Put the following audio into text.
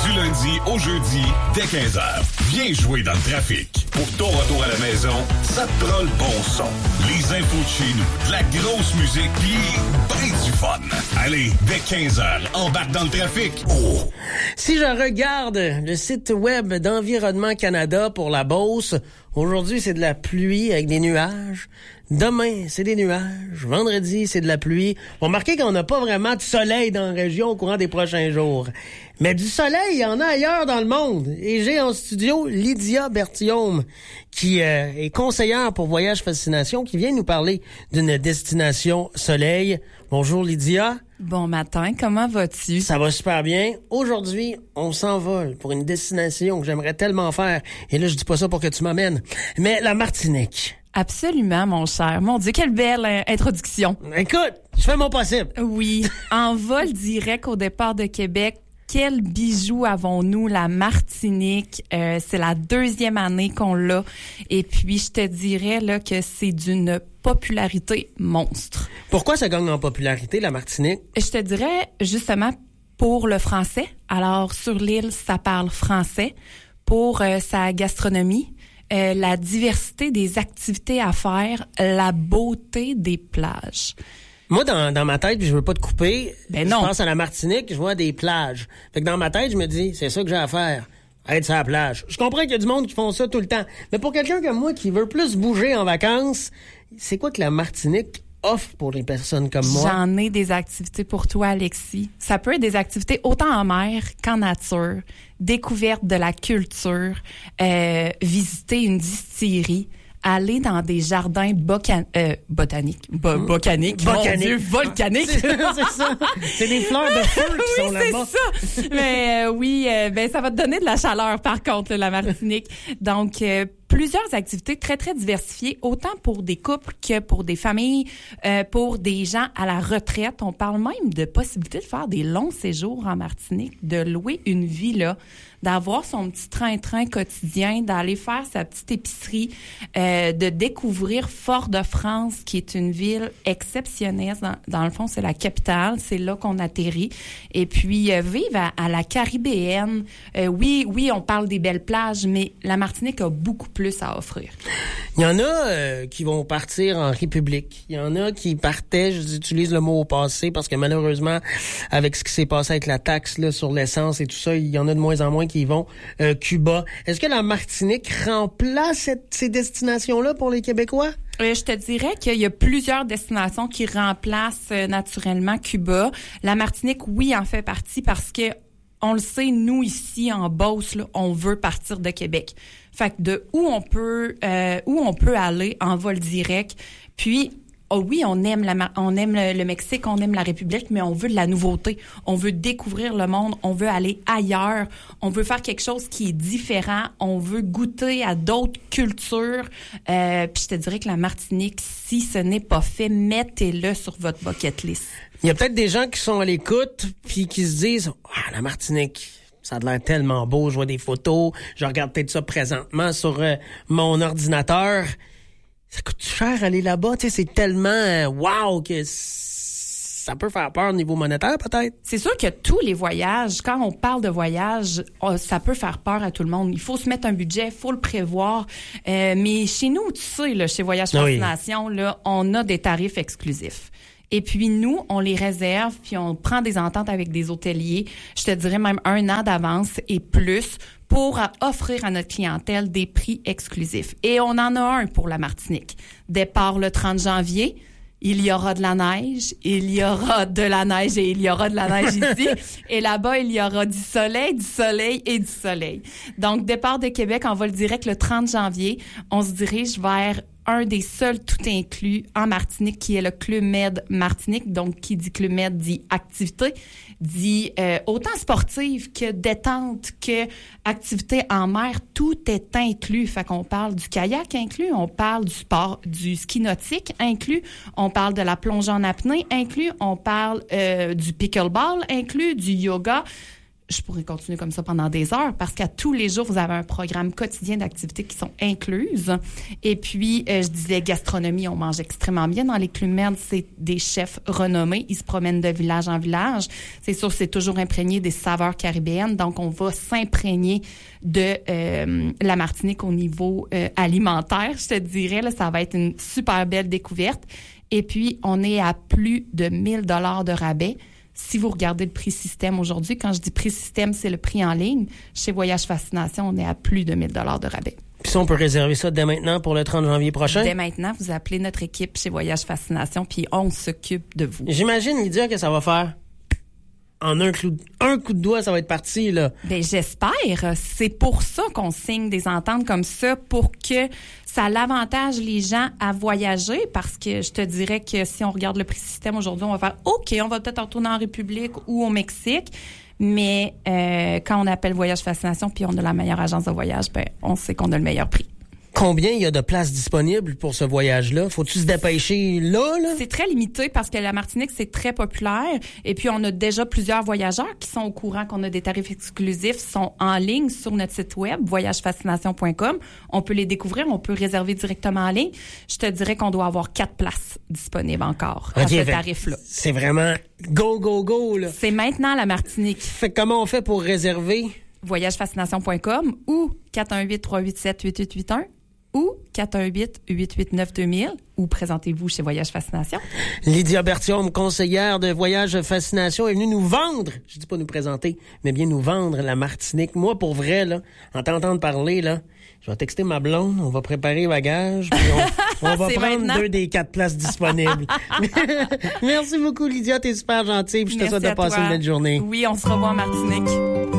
Du lundi au jeudi, dès 15h. Viens jouer dans le trafic. Pour ton retour à la maison, ça te prend le bon son. Les infos de chez nous, de la grosse musique, pis ben du fun. Allez, dès 15h, embarque dans le trafic. Oh! Si je regarde le site web d'Environnement Canada pour la Beauce, aujourd'hui, c'est de la pluie avec des nuages. Demain, c'est des nuages. Vendredi, c'est de la pluie. Remarquez qu'on n'a pas vraiment de soleil dans la région au courant des prochains jours. Mais du soleil, il y en a ailleurs dans le monde. Et j'ai en studio Lydia Berthiaume, qui est conseillère pour Voyage Fascination, qui vient nous parler d'une destination soleil. Bonjour Lydia. Bon matin, comment vas-tu? Ça va super bien. Aujourd'hui, on s'envole pour une destination que j'aimerais tellement faire. Et là, je dis pas ça pour que tu m'amènes. Mais la Martinique. Absolument, mon cher. Mon Dieu, quelle belle introduction. Écoute, je fais mon possible. Oui, en vol direct au départ de Québec. Quel bijou avons-nous, la Martinique? C'est la 2e année qu'on l'a. Et puis, je te dirais là que c'est d'une popularité monstre. Pourquoi ça gagne en popularité, la Martinique? Je te dirais, justement, pour le français. Alors, sur l'île, ça parle français. Pour sa gastronomie, la diversité des activités à faire, la beauté des plages. Moi, dans ma tête, puis je veux pas te couper, je pense à la Martinique, je vois des plages. Fait que dans ma tête, je me dis, c'est ça que j'ai à faire, être sur la plage. Je comprends qu'il y a du monde qui font ça tout le temps. Mais pour quelqu'un comme moi qui veut plus bouger en vacances, c'est quoi que la Martinique offre pour les personnes comme moi? J'en ai des activités pour toi, Alexis. Ça peut être des activités autant en mer qu'en nature. Découverte de la culture, visiter une distillerie, aller dans des jardins botaniques. Botaniques. Mon Dieu, volcaniques. C'est ça. C'est des fleurs de feu qui sont là-bas. Oui, c'est ça. Mais ça va te donner de la chaleur, par contre, la Martinique. Donc, plusieurs activités très, très diversifiées, autant pour des couples que pour des familles, pour des gens à la retraite. On parle même de possibilité de faire des longs séjours en Martinique, de louer une villa, d'avoir son petit train-train quotidien, d'aller faire sa petite épicerie, de découvrir Fort-de-France, qui est une ville exceptionnelle. Dans le fond, c'est la capitale. C'est là qu'on atterrit. Et puis, vivre à la caribéenne. Oui, on parle des belles plages, mais la Martinique a beaucoup plus à offrir. Il y en a qui vont partir en République. Il y en a qui partaient, j'utilise le mot au passé, parce que malheureusement, avec ce qui s'est passé avec la taxe là, sur l'essence et tout ça, il y en a de moins en moins qui vont Cuba. Est-ce que la Martinique remplace ces destinations-là pour les Québécois? Je te dirais qu'il y a plusieurs destinations qui remplacent naturellement Cuba. La Martinique, oui, en fait partie parce que on le sait, nous ici en Beauce, là, on veut partir de Québec. Fait que de où on peut aller en vol direct. Puis oh oui, on aime le Mexique, on aime la République, mais on veut de la nouveauté. On veut découvrir le monde, on veut aller ailleurs, on veut faire quelque chose qui est différent, on veut goûter à d'autres cultures. Puis je te dirais que la Martinique, si ce n'est pas fait, mettez-le sur votre bucket list. Il y a peut-être des gens qui sont à l'écoute puis qui se disent « Ah, la Martinique, ça a l'air tellement beau, je vois des photos, je regarde peut-être ça présentement sur mon ordinateur. » Ça coûte cher aller là-bas, tu sais, c'est tellement wow que ça peut faire peur au niveau monétaire peut-être. C'est sûr que tous les voyages, quand on parle de voyage, ça peut faire peur à tout le monde. Il faut se mettre un budget, il faut le prévoir. Mais chez nous, tu sais, là, chez Voyage Fascination, là, on a des tarifs exclusifs. Et puis nous, on les réserve, puis on prend des ententes avec des hôteliers, je te dirais même 1 an d'avance et plus, pour offrir à notre clientèle des prix exclusifs. Et on en a un pour la Martinique. Départ le 30 janvier, il y aura de la neige, il y aura de la neige et il y aura de la neige ici. Et là-bas, il y aura du soleil et du soleil. Donc, départ de Québec en vol direct le 30 janvier, on se dirige vers un des seuls tout inclus en Martinique, qui est le Club Med Martinique. Donc, qui dit Club Med dit activité, dit autant sportive que détente, que activité en mer, tout est inclus. Fait qu'on parle du kayak inclus, on parle du sport, du ski nautique inclus, on parle de la plongée en apnée inclus, on parle du pickleball inclus, du yoga. je pourrais continuer comme ça pendant des heures parce qu'à tous les jours, vous avez un programme quotidien d'activités qui sont incluses. Et puis, je disais gastronomie, on mange extrêmement bien dans les Clubs Med. C'est des chefs renommés. Ils se promènent de village en village. C'est sûr, c'est toujours imprégné des saveurs caribéennes. Donc, on va s'imprégner de la Martinique au niveau alimentaire, je te dirais. Là, ça va être une super belle découverte. Et puis, on est à plus de 1 000 $ de rabais. Si vous regardez le prix système aujourd'hui, quand je dis prix système, c'est le prix en ligne. Chez Voyage Fascination, on est à plus de 1 000 $ de rabais. Puis ça, on peut réserver ça dès maintenant pour le 30 janvier prochain? Dès maintenant, vous appelez notre équipe chez Voyage Fascination, puis on s'occupe de vous. J'imagine, Lydia, que ça va faire en un coup de doigt, ça va être parti, là. Ben, j'espère. C'est pour ça qu'on signe des ententes comme ça, pour que ça l'avantage les gens à voyager, parce que je te dirais que si on regarde le prix système aujourd'hui, on va faire OK, on va peut-être retourner en République ou au Mexique. Mais quand on appelle Voyage Fascination puis on a la meilleure agence de voyage, ben on sait qu'on a le meilleur prix. Combien il y a de places disponibles pour ce voyage-là? Faut-tu se dépêcher là? C'est très limité parce que la Martinique, c'est très populaire. Et puis, on a déjà plusieurs voyageurs qui sont au courant qu'on a des tarifs exclusifs, sont en ligne sur notre site web, voyagefascination.com. On peut les découvrir, on peut réserver directement en ligne. Je te dirais qu'on doit avoir 4 places disponibles encore à ce tarif-là. C'est vraiment go, go, go, là. C'est maintenant la Martinique. Fait que comment on fait pour réserver? Voyagefascination.com ou 418-387-8881. Ou 418-889-2000 ou présentez-vous chez Voyage Fascination. Lydia Bertium, conseillère de Voyage Fascination, est venue nous vendre, je dis pas nous présenter, mais bien nous vendre la Martinique. Moi, pour vrai, là, en t'entendant parler, là, je vais texter ma blonde, on va préparer les bagages, puis on va prendre maintenant 2 des 4 places disponibles. Merci beaucoup, Lydia, t'es super gentille, puis je te souhaite de passer une belle journée. Oui, on se revoit en Martinique.